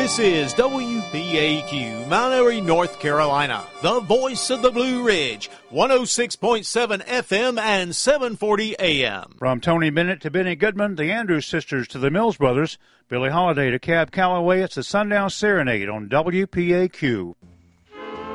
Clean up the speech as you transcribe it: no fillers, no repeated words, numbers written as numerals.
This is WPAQ, Mount Airy, North Carolina, the voice of the Blue Ridge, 106.7 FM and 740 AM. From Tony Bennett to Benny Goodman, the Andrews sisters to the Mills brothers, Billie Holiday to Cab Calloway, it's the Sundown Serenade on WPAQ.